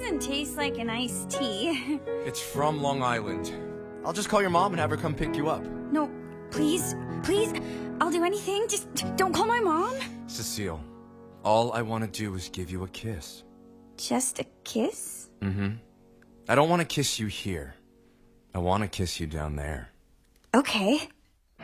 doesn't taste like an iced tea. It's from Long Island. I'll just call your mom and have her come pick you up. No, please, please, I'll do anything. Just don't call my mom. Cecile, all I want to do is give you a kiss. Just a kiss? Mm-hmm. I don't want to kiss you here. I want to kiss you down there. Okay.